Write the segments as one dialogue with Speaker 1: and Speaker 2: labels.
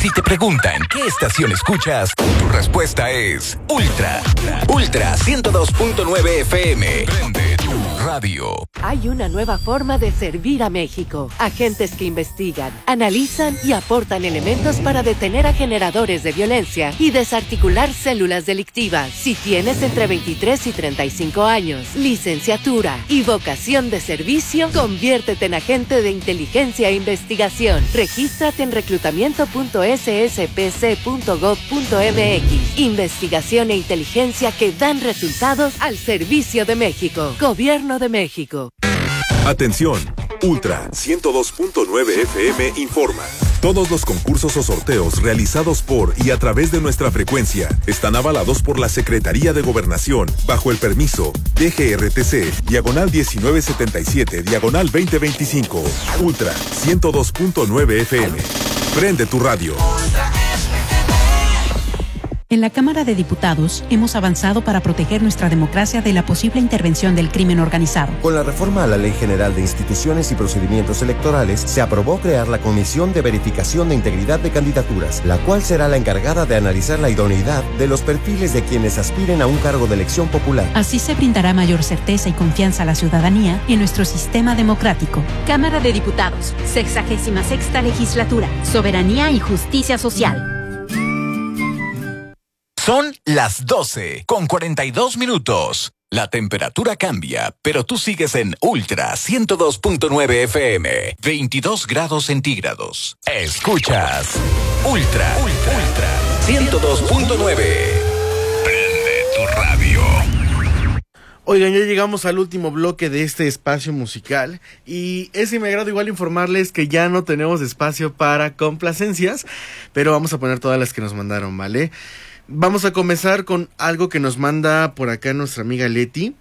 Speaker 1: Si te preguntan qué estación escuchas, tu respuesta es Ultra 102.9 FM. Prende tu radio.
Speaker 2: Hay una nueva forma de servir a México. Agentes que investigan, analizan y aportan elementos para detener a generadores de violencia y desarticular células delictivas. Si tienes entre 23 y 35 años, licenciatura y vocación de servicio, conviértete en agente de inteligencia e investigación. Regístrate en reclutamiento.sspc.gov.mx. Investigación e inteligencia que dan resultados al servicio de México. Gobierno de México.
Speaker 3: Atención, Ultra 102.9 FM informa. Todos los concursos o sorteos realizados por y a través de nuestra frecuencia están avalados por la Secretaría de Gobernación bajo el permiso DGRTC, diagonal 1977, diagonal 2025. Ultra 102.9 FM. Prende tu radio.
Speaker 4: En la Cámara de Diputados hemos avanzado para proteger nuestra democracia de la posible intervención del crimen organizado.
Speaker 5: Con la reforma a la Ley General de Instituciones y Procedimientos Electorales, se aprobó crear la Comisión de Verificación de Integridad de Candidaturas, la cual será la encargada de analizar la idoneidad de los perfiles de quienes aspiren a un cargo de elección popular.
Speaker 4: Así se brindará mayor certeza y confianza a la ciudadanía en nuestro sistema democrático.
Speaker 6: Cámara de Diputados, 66ª Legislatura, Soberanía y Justicia Social.
Speaker 1: Son las 12:42. La temperatura cambia, pero tú sigues en Ultra 102.9 FM, 22 grados centígrados. Escuchas Ultra 102.9. Prende tu radio.
Speaker 7: Oigan, ya llegamos al último bloque de este espacio musical y es de mi agrado igual informarles que ya no tenemos espacio para complacencias, pero vamos a poner todas las que nos mandaron, ¿vale? Vamos a comenzar con algo que nos manda por acá nuestra amiga Leti.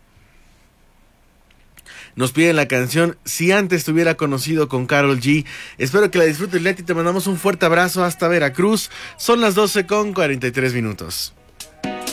Speaker 7: Nos piden la canción Si antes te hubiera conocido con Karol G. Espero que la disfrutes, Leti. Te mandamos un fuerte abrazo hasta Veracruz. Son las 12:43.